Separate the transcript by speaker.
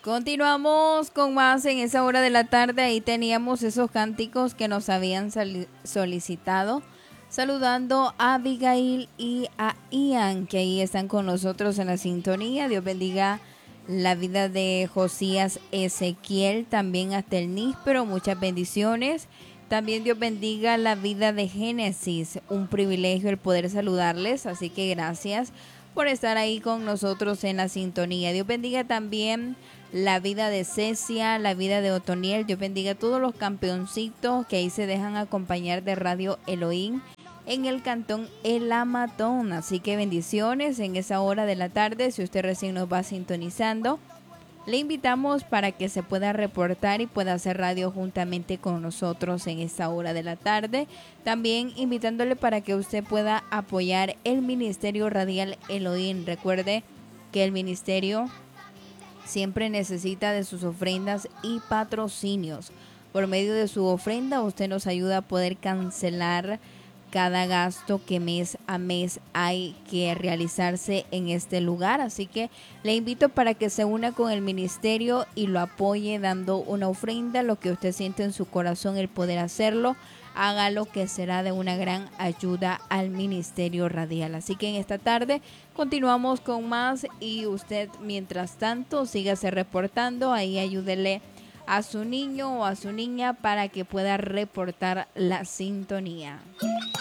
Speaker 1: Continuamos con más en esa hora de la tarde. Ahí teníamos esos cánticos que nos habían solicitado. Saludando a Abigail y a Ian, que ahí están con nosotros en la sintonía. Dios bendiga la vida de Josías Ezequiel, también hasta el níspero. Muchas bendiciones. También Dios bendiga la vida de Génesis. Un privilegio el poder saludarles. Así que gracias por estar ahí con nosotros en la sintonía. Dios bendiga también la vida de Cecia, la vida de Otoniel. Dios bendiga a todos los campeoncitos que ahí se dejan acompañar de Radio Elohim en el cantón El Amatón. Así que bendiciones en esa hora de la tarde. Si usted recién nos va sintonizando, le invitamos para que se pueda reportar y pueda hacer radio juntamente con nosotros en esta hora de la tarde. También invitándole para que usted pueda apoyar el Ministerio Radial Elohim. Recuerde que el ministerio siempre necesita de sus ofrendas y patrocinios. Por medio de su ofrenda usted nos ayuda a poder cancelar cada gasto que mes a mes hay que realizarse en este lugar. Así que le invito para que se una con el ministerio y lo apoye dando una ofrenda. Lo que usted siente en su corazón el poder hacerlo, hágalo, que será de una gran ayuda al Ministerio Radial. Así que en esta tarde continuamos con más y usted mientras tanto sígase reportando. Ahí ayúdele a su niño o a su niña para que pueda reportar la sintonía.